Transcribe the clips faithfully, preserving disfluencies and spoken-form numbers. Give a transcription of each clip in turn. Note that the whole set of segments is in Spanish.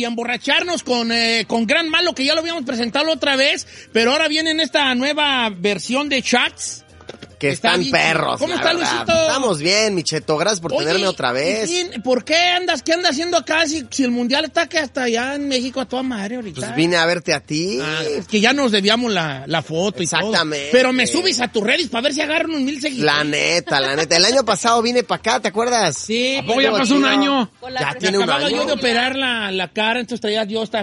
emborracharnos con, eh, con Gran Malo, que ya lo habíamos presentado otra vez, pero ahora viene en esta nueva versión de shots. Que Está están bien, perros. ¿cómo la está, verdad. Luisito? Estamos bien, mi Cheto. Gracias por Oye, tenerme otra vez. ¿y quién- ¿Por qué andas? ¿Qué andas haciendo acá si, si el mundial está que hasta allá en México a toda madre ahorita? Pues vine a verte a ti. Ah, es que ya nos debíamos la, la foto y todo. Exactamente. Pero me subes a tus redes para ver si agarran unos mil seguidores. La neta, la neta. El año pasado vine para acá, ¿te acuerdas? Sí. ¿A poco ya pasó un año? Ya Me tiene un acababa año. yo de operar la, la cara, entonces traía yo esta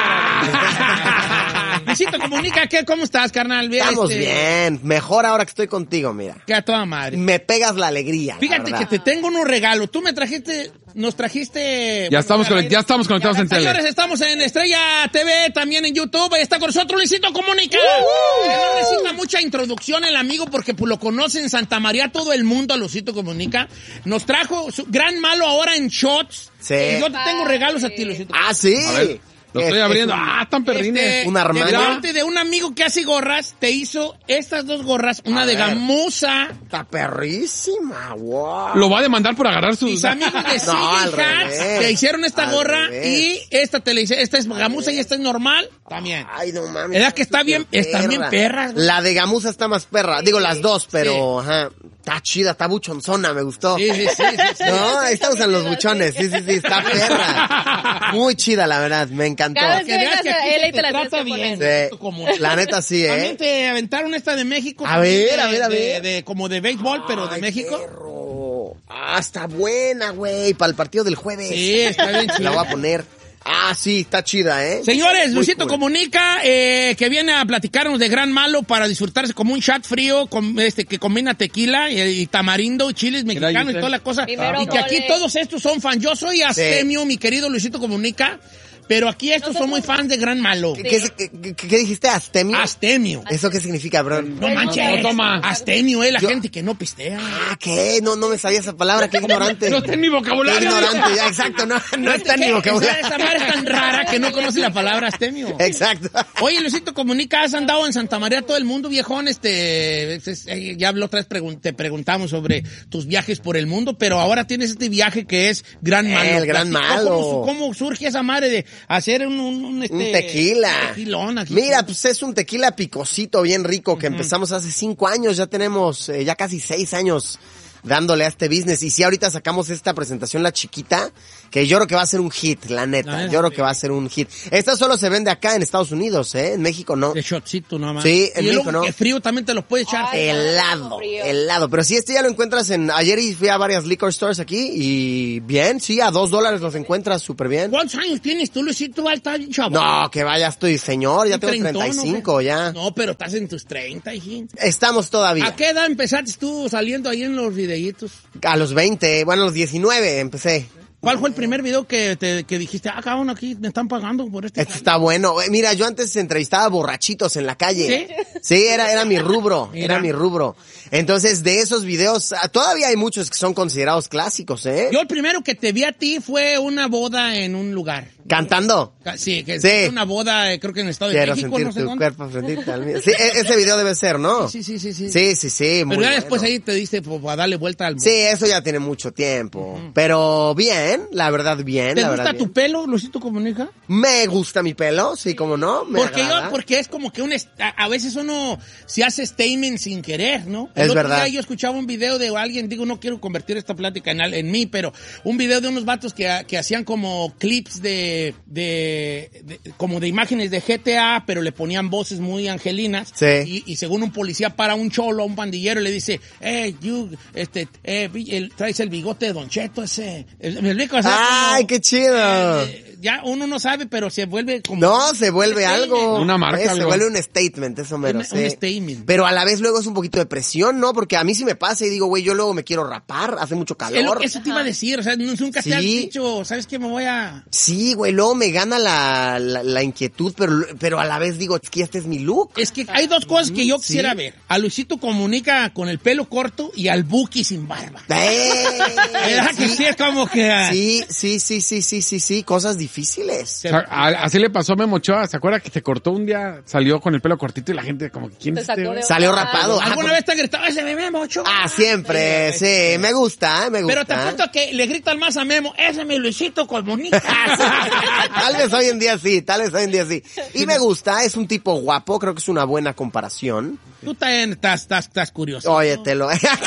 máscara. Luisito Comunica, ¿qué? ¿Cómo estás, carnal? Ve, Estamos este, bien. Mejor ahora que estoy contigo, mira. Que a toda madre. Me pegas la alegría. la Fíjate verdad. que te tengo unos regalos. Tú me trajiste, nos trajiste... Ya bueno, estamos, a la- conect- ya estamos conectados en tele. Señores, estamos en Estrella T V, también en YouTube. Ahí está con nosotros Luisito Comunica. Que no necesita mucha introducción el amigo porque pues, lo conoce en Santa María todo el mundo a Luisito Comunica. Nos trajo su Gran Malo ahora en shots. Sí. Y yo te tengo regalos a ti, Luisito. Ah, sí. A ver, lo estoy Es- abriendo. es un- Ah, tan perrines. Este, Un Armani. de parte de un amigo que hace gorras, te hizo estas dos gorras, una A de ver. gamuza. Está perrísima, wow. Lo va a demandar por agarrar sus... Mis amigos de No, al Siggy Hats revés. te hicieron esta Al gorra revés. y esta te la hice, esta es gamuza y esta es normal también. Ay, no mames. ¿Verdad que está bien? súper Están bien perras, güey. La de gamuza está más perra. Digo, las dos, pero, ajá. Está chida, está buchonzona, me gustó. Sí, sí, sí, sí, sí. No, ahí estamos en los buchones. Sí, sí, sí, está perra. Muy chida, la verdad. Me encantó. Cada vez Que veas que aquí Él se y te la trata tienes que bien. poner. Sí. Como- La neta sí, También ¿eh? te aventaron esta de México. A también ver, de- a ver, a de- ver. de- como de béisbol, pero de Ay, México. perro. Ah, está buena, güey. Para el partido del jueves. Sí, está bien La chida. voy a poner. Ah, sí, está chida, ¿eh? Señores, Muy Luisito cool. Comunica, eh, que viene a platicarnos de Gran Malo para disfrutarse como un chat frío con, este, que combina tequila y, y tamarindo, chiles mexicanos y toda la cosa. Primero Y que aquí mole. todos estos son fans. Yo soy Astemio, mi querido Luisito Comunica, pero aquí estos son muy fans de Gran Malo. ¿Qué, qué, qué- qué- qué dijiste? ¿Astemio? Astemio. ¿Eso qué significa, bro? No manches. no toma. Astemio, eh, la Yo- gente que no pistea. Ah, ¿qué? No, no me sabía esa palabra. Qué ignorante. No está en mi Qué vocabulario. ignorante, ya, exacto. No, no está en mi ¿Qué? vocabulario. Esa, esa madre es tan rara que no conoce la palabra Astemio. Exacto. Oye, Luisito Comunica, has andado en Santa María todo el mundo, viejón, este, es- es- eh, ya la otra vez pregun- te preguntamos sobre tus viajes por el mundo, pero ahora tienes este viaje que es Gran Malo. El Gran Platica, Malo. ¿Cómo, su- cómo surge esa madre de hacer un, un, un, este, Un tequila. un tequilón aquí? Mira, pues es un tequila picosito bien rico que empezamos hace cinco años. Ya tenemos eh, ya casi seis años dándole a este business. Y sí, ahorita sacamos esta presentación, la chiquita, que yo creo que va a ser un hit, la neta. La neta, Yo creo que va a ser un hit. Esta solo se vende acá en Estados Unidos, ¿eh? En México no. De shotcito nomás. Sí, en y luego México, ¿no? que frío también te lo puedes echar. Ay, Helado, frío. helado. Pero sí, este ya lo encuentras en... Ayer fui a varias liquor stores aquí y bien, sí, a dos dólares los encuentras súper bien. ¿Cuántos años tienes tú, Luisito? Estás bien chavo. No, que vaya, estoy señor, ya tengo Treintón, treinta y cinco ¿no? ya. No, pero estás en tus treinta, hijín. Estamos todavía. ¿A qué edad empezaste tú saliendo ahí en los videitos? A los veinte, bueno, a los diecinueve empecé. ¿Cuál fue el primer video que, te, que dijiste, ah, cabrón, aquí me están pagando por este? Este está bueno. Eh, Mira, yo antes entrevistaba borrachitos en la calle. Sí, era, era mi rubro, Mira. era mi rubro. Entonces, de esos videos, ah, todavía hay muchos que son considerados clásicos, ¿eh? Yo el primero que te vi a ti fue una boda en un lugar. Cantando. Sí, que Sí. fue una boda, eh, creo que en el estado de Quiero México, sentir no sé tu dónde. cuerpo frente al mío. Sí, e- ese video debe ser, ¿no? Sí, sí, sí, sí. Sí, sí, sí, muy Pero ya bueno. después ahí te diste pues, a darle vuelta al... Sí, eso ya tiene mucho tiempo. Pero bien, la verdad, bien. ¿Te la gusta verdad, tu bien. pelo, Luisito Comunica? Me gusta mi pelo, sí, como no. Me Porque agrada. yo, porque es como que un, est- a, a veces uno se hace statement sin querer, ¿no? Es El otro verdad. día yo escuchaba un video de alguien, digo, no quiero convertir esta plática en, al- en mí, pero un video de unos vatos que, que hacían como clips de, de, de- como de imágenes de G T A, pero le ponían voces muy angelinas. Sí. Y, y según un policía para un cholo, a un pandillero, y le dice, hey, you, este, eh, vi- el- traes el bigote de Don Cheto ese. ¿Me explico? O sea, ¡Ay, como- qué chido! eh, ya uno no sabe, pero se vuelve como... No, se vuelve Statement. algo. Una marca, Eh, Se algo. vuelve un statement, eso mero. Un- sí. un statement. Pero a la vez luego es un poquito de presión, ¿no? Porque a mí sí me pasa y digo, güey, yo luego me quiero rapar, hace mucho Es lo calor. que eso te iba a decir, o sea, nunca te has Sí. dicho, ¿sabes qué? Me voy a... Sí, güey, luego me gana la, la, la inquietud, pero, pero a la vez digo, es que este es mi look. Es que hay dos cosas que yo Sí. quisiera ver. A Luisito Comunica con el pelo corto y al Buki sin barba. ¡Eh! ¿Verdad que sí es como que... ah, Sí, sí, sí, sí, sí, sí, sí, cosas Porque difíciles. O sea, a- así le pasó a Memo Ochoa. ¿Se acuerda que se cortó un día? Salió con el pelo cortito y la gente como, ¿quién Se es este sacó güey? de- Salió Ah, rapado. Ah, ¿Alguna por- vez te han gritado ese Memo Ochoa? Ah, siempre, sí, me gusta, me gusta. Pero te apuesto que le gritan más a Memo, ese es mi Luisito Comunica. Tal vez hoy en día sí, tal vez hoy en día sí. Y me gusta, es un tipo guapo, creo que es una buena comparación. Tú también estás, estás, estás curioso. Oye, te lo... Estás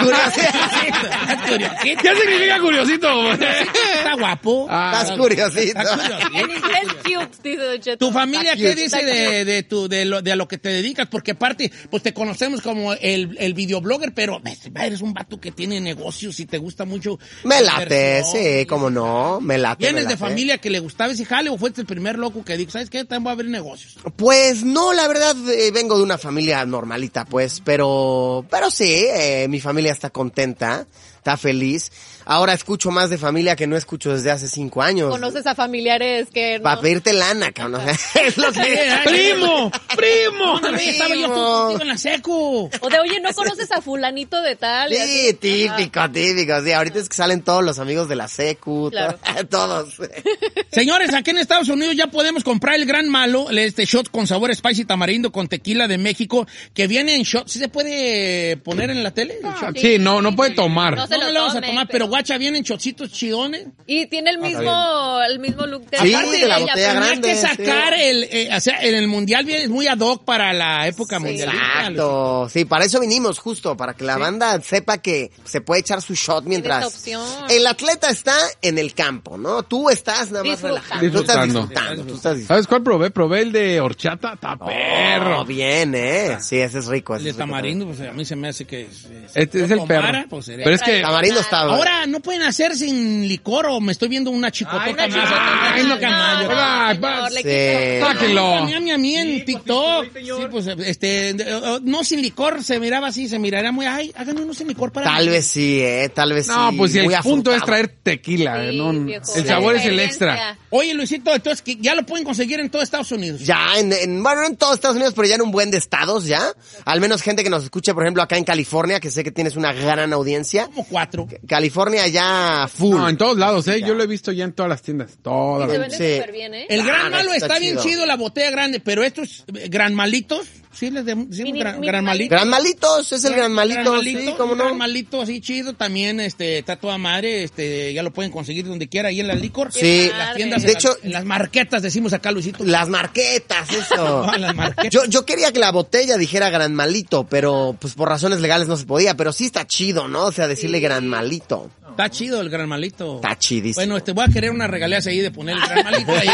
curiosito. ¿Qué significa curiosito, güey? Está guapo. Ah, Estás curiosito. Está curiosito. En inglés, cute, dice Don Cheto. ¿Tu familia qué cute. dice de, de, tu, de, lo, de a lo que te dedicas? Porque aparte, pues te conocemos como el, el videoblogger, pero eres un vato que tiene negocios y te gusta mucho. Me la late, inversión sí, y cómo eso. no, me late. ¿Vienes me de late. familia que le gustaba ese jale o fuiste el primer loco que dijo, ¿sabes qué? También voy a abrir negocios. Pues no, la verdad, eh, vengo de una familia normalita, pues, pero, pero sí, eh, mi familia está contenta, está feliz. Ahora escucho más de familia que no escucho desde hace cinco años. Conoces a familiares que no. Para pedirte lana, cabrón. Es lo que... ¡Primo! ¡Primo! Primo. Estaba yo contigo en la seco. O de, oye, ¿no conoces a fulanito de tal? Y Sí, así. típico, típico. Sí, ahorita es que salen todos los amigos de la secu, Claro. to- todos. Señores, aquí en Estados Unidos ya podemos comprar el Gran Malo, este shot con sabor spicy tamarindo con tequila de México, que viene en shot. ¿Sí se puede poner en la tele? El shot? Sí, no, no puede tomar. No se No, lo no le vamos a tome, tomar, pero guacha, vienen chocitos chidones. Y tiene el mismo, el mismo look de Sí, aparte de la ella, botella pero- Tenía grande, que sacar sí. el, eh, o sea, en el mundial viene muy ad hoc para la época mundial. Exacto. Sí, para eso vinimos, justo, para que la banda sepa que se puede echar su shot mientras... esa opción. El atleta está en el campo, ¿no? Tú estás nada más Disfrutando. relajado. Tú estás Disfrutando. disfrutando. Tú estás disfrutando. ¿Sabes cuál probé? Probé el de horchata. Está perro. Oh, bien, ¿eh? Sí, ese es rico. El Ese de es rico. tamarindo, pues a mí se me hace que... es- es- Este es yo el perro. tomara, pues, sería- Pero es que... Tamarindo está... Ahora no pueden hacer sin licor o me estoy viendo una chicotota Ay, más. una Ay, no, chicotota. camayo. No, Ay, señor, va- le Sí. quito. Sáquenlo. A mí, a mí en TikTok. Sí, pues, este, eh, no sin licor se miraba así, se miraría muy, ay, háganme uno sin licor para Tal mí. vez sí, ¿eh? Tal vez No, sí. pues si el Muy punto es afrutado. traer tequila. Sí, ¿no? viejo. El La sabor es el experiencia. extra. Oye, Luisito, entonces que ya lo pueden conseguir en todo Estados Unidos. Ya, en, en- bueno, no en todos Estados Unidos, pero ya en un buen de estados, ya. Al menos gente que nos escucha, por ejemplo, acá en California, que sé que tienes una gran audiencia. Como cuatro. California ya full. No, en todos lados, ¿eh? Yo lo he visto ya en todas las tiendas. Todas Se las vende Sí. súper bien, ¿eh? El gran Claro, malo está está, bien chido. chido, la botella grande, pero estos eh, gran malitos, sí les decimos Mini- gran, mini gran malito. Gran malitos, es el gran malito, sí, cómo no. Gran malito así chido, también este está toda madre, este ya lo pueden conseguir donde quiera, ahí en las licor. Sí. En las tiendas, De en hecho- las, en las marquetas decimos acá, Luisito. Las marquetas, eso. No, las marquetas. Yo, yo quería que la botella dijera gran malito, pero pues por razones legales no se podía, pero sí está chido, ¿no? O sea, decirle gran malito. Está chido el gran malito. Está chidísimo. Bueno, este, voy a querer unas regalías ahí de poner el gran malito ahí.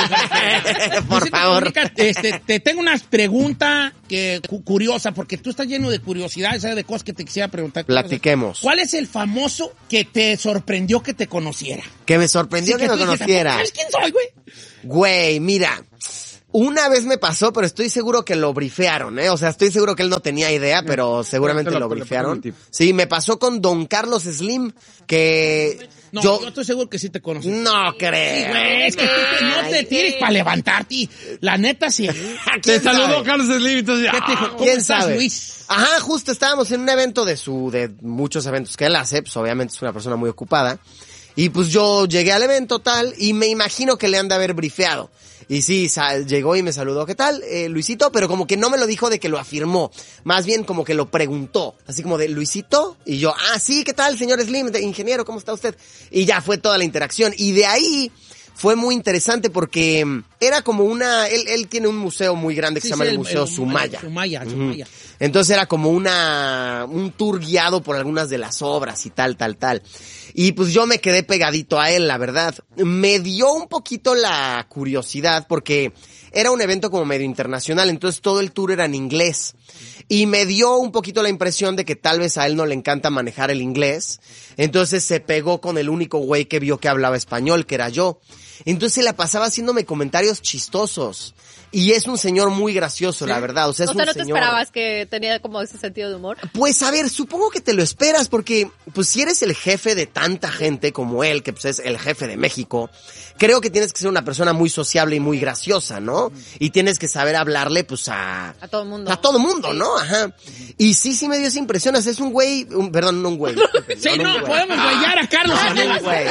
Por Luisito favor. Comunica, este, te tengo una pregunta que, cu- curiosa, porque tú estás lleno de curiosidades, ¿sabes? De cosas que te quisiera preguntar. Platiquemos. ¿Cuál es el famoso que te sorprendió que te conociera? Que me sorprendió Sí, que, me tú dijiste, conociera. ¿sabes quién soy, güey? Güey, mira. Una vez me pasó, pero estoy seguro que lo brifearon, ¿eh? O sea, estoy seguro que él no tenía idea, pero seguramente Te lo- lo te lo brifearon. pongo en tip. Sí, me pasó con Don Carlos Slim, que No, yo, yo... estoy seguro que sí te conocí. No Sí, creo. güey, es que tú te- no te Ay, tires para levantarte. La neta, sí. ¿quién Te saludó sabe? Carlos Slim, entonces... ¿Qué te dijo? ¿Cómo ¿Quién estás, sabe? Luis? Ajá, justo estábamos en un evento de su, de muchos eventos que él hace, pues obviamente es una persona muy ocupada. Y pues yo llegué al evento tal, y me imagino que le han de haber brifeado. Y sí, sa- llegó y me saludó, ¿qué tal, eh, Luisito? Pero como que no me lo dijo de que lo afirmó, más bien como que lo preguntó, así como de, ¿Luisito? Y yo, ah, sí, ¿qué tal, señor Slim? De ingeniero, ¿cómo está usted? Y ya fue toda la interacción. Y de ahí fue muy interesante porque mm, era como una, él, él tiene un museo muy grande que Sí, se llama sí, el, el- Museo el- Sumaya. el Sumaya, el Ujú. Sumaya. Entonces era como una, un tour guiado por algunas de las obras y tal, tal, tal. Y pues yo me quedé pegadito a él, la verdad. Me dio un poquito la curiosidad porque era un evento como medio internacional, entonces todo el tour era en inglés. Y me dio un poquito la impresión de que tal vez a él no le encanta manejar el inglés. Entonces se pegó con el único güey que vio que hablaba español, que era yo. Entonces se la pasaba haciéndome comentarios chistosos. Y es un señor muy gracioso, la verdad. O sea, es O sea, un ¿no te señor... esperabas que tenía como ese sentido de humor? Pues a ver, supongo que te lo esperas porque pues si eres el jefe de tanta gente como él, que pues es el jefe de México, creo que tienes que ser una persona muy sociable y muy graciosa, ¿no? Y tienes que saber hablarle pues a... A todo el mundo. A todo mundo, ¿no? Ajá. Y sí, sí me dio esa impresión. O sea, es un güey, un, perdón, no un güey. Sí, un no, güey. podemos güeyar a Carlos. Ah, Slim. no, güey. Es un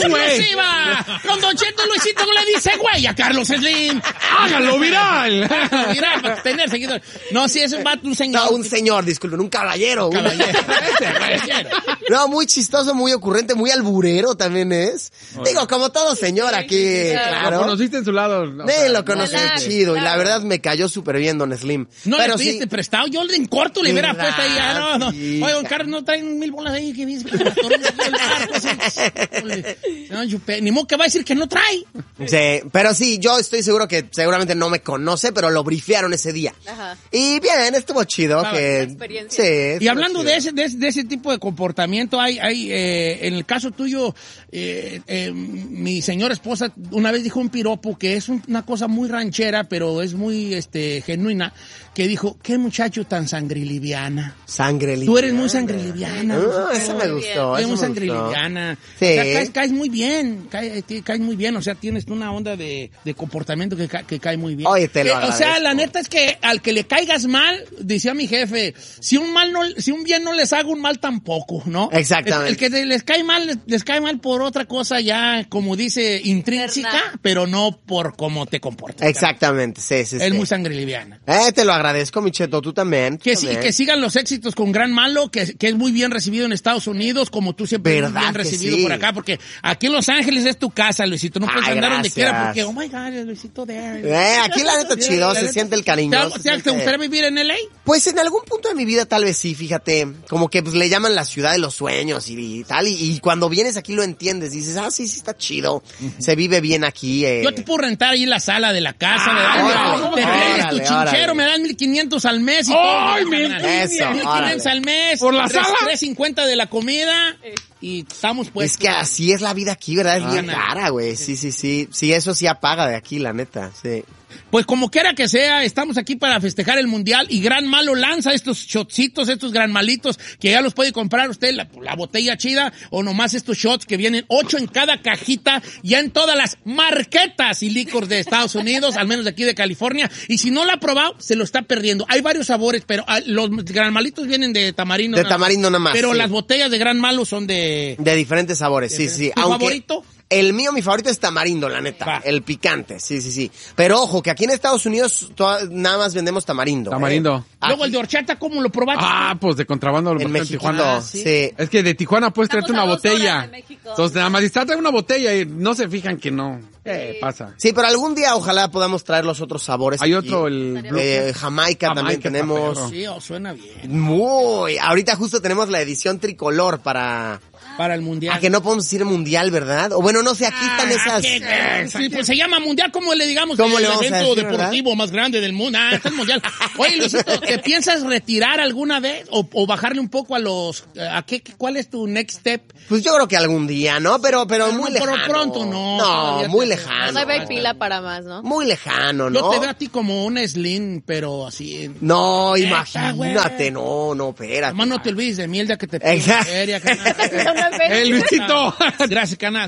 exclusiva! Con Don Cheto Luisito le dice güey a Carlos Slim. ¡Hágalo viral! Hágalo viral para tener seguidores. No, sí, es un vato, un señor. No, un señor, disculpen, un caballero. un- Caballero. Caballero. No, muy chistoso, muy ocurrente, muy alburero también es. Digo, como todo señor aquí, claro. Lo claro. conociste en su lado. o Nee, sea, lo conocí Claro, chido y la claro. verdad me cayó súper bien Don Slim. No Pero le pediste sí, prestado, yo en corto le hubiera ¿Verdad? puesto ahí, ah, no, no. Sí. Oye, don Carlos, no traen mil bolas ahí, que dice, que se las atoró aquí el barco, así. Ole. No, chupé. Ni modo que va a decir que no trae. sí, pero sí, yo estoy seguro que seguramente no me conoce, pero lo brifearon ese día. Ajá. Y bien, estuvo chido. Ah, que, una experiencia. Sí, Y estuvo hablando chido. de ese, de, ese- de ese tipo de comportamiento, hay, hay eh, en el caso tuyo, eh, eh, mi señora esposa una vez dijo un piropo que es un- una cosa muy ranchera, pero es muy este genuina, que dijo, qué muchacho tan sangriliviana. Sangre Tú eres muy sangriliviana. Ah, eso me gustó. Eres Eso muy me sangre gustó. liviana. Sí. O sea, caes, caes muy bien. Caes, caes muy bien. O sea, tienes una onda de, de comportamiento que, ca- que cae muy bien. Oye, te lo Que, O sea, agradezco. la neta es que al que le caigas mal, decía mi jefe, si un mal no, si un bien no les haga, un mal tampoco, ¿no? Exactamente. El, el que les cae mal, les, les cae mal por otra cosa ya, como dice, intrínseca, Interna. pero no por cómo te comportas. Exactamente, sí, sí, Es sí. muy sangre liviana. Eh, te lo agradezco, Micheto, tú también. tú Que, sí, también. que sigan los éxitos con Gran Malo, que, que es muy bien recibido en Estados Unidos, como tú siempre eres muy ¿Verdad bien que recibido sí? por acá, porque aquí en Los Ángeles es tu casa, Luisito. No puedes Ay, andar donde gracias. quiera porque, oh my God, Luisito there. Eh, aquí la neta chido, La se neta, siente el cariño. ¿Te, se te- siente- te gustaría vivir en L A? Pues en algún punto de mi vida tal vez sí, fíjate, como que pues le llaman la ciudad de los sueños y, y tal, y, y cuando vienes aquí lo entiendes, dices, ah, sí, sí está chido, se vive bien aquí. Eh. Yo te puedo rentar ahí la sala de la casa, me das, órale, te tienes órale, tu chinchero, órale. me das mil quinientos al mes y ¡Ay, todo. mil Eso, mil órale. quinientos al mes. ¿Por la tres- sala? tres cincuenta de la comida y estamos pues. Es que así es la vida aquí, ¿verdad? Es Ah, bien no. cara, güey, sí, sí, sí, sí, eso sí apaga de aquí, la neta, sí. Pues como quiera que sea, estamos aquí para festejar el Mundial y Gran Malo lanza estos shotcitos, estos gran malitos, que ya los puede comprar usted, la, la botella chida, o nomás estos shots que vienen ocho en cada cajita, ya en todas las marquetas y licores de Estados Unidos, al menos de aquí de California. Y si no lo ha probado, se lo está perdiendo. Hay varios sabores, pero ah, los Gran Malitos vienen de tamarindo. De nada más. tamarindo nada más, Pero sí. las botellas de Gran Malo son de... De diferentes sabores, sí, sí. ¿Tu Aunque favorito? El mío, mi favorito es tamarindo, la neta. Va. El picante, sí, sí, sí. Pero ojo, que aquí en Estados Unidos toda- nada más vendemos tamarindo. Tamarindo. ¿eh? Luego Aquí, el de horchata, ¿cómo lo probaste? Ah, pues de contrabando lo en bajé en México, Tijuana. sí. Es que de Tijuana puedes Estamos traerte una a dos botella. horas de México. Entonces, nada más, si está trae una botella y no se fijan que no. ¿Qué pasa? Sí, pero algún día ojalá podamos traer los otros sabores. Hay aquí. otro, el... Eh, Jamaica, también Jamaica está tenemos. perro. Sí, oh, suena bien. Muy. Ahorita justo tenemos la edición tricolor para. Para el Mundial. Ah, que no podemos decir mundial, ¿verdad? O bueno, no sé, aquí están esas. Ah, ¿qué? Sí, pues se llama Mundial, ¿cómo le digamos? ¿Cómo el le vamos a evento decir, deportivo más grande del mundo. Ah, este es Mundial. Oye, Luisito, ¿te piensas retirar alguna vez o, o bajarle un poco a los... a qué, cuál es tu next step? Pues yo creo que algún día, ¿no? Pero, pero Pero muy no, pero lejano. pronto no, No, todavía muy te- lejano. Todavía hay pila para más, ¿no? Muy lejano, Yo ¿no? te veo a ti como una slim, pero así... No, Neta, imagínate, güey. no, no, espérate. Además, no te olvides de mí el día que te pido Exacto. feria, carnal. Una feria. ¡Eh, Luisito! Gracias, canal.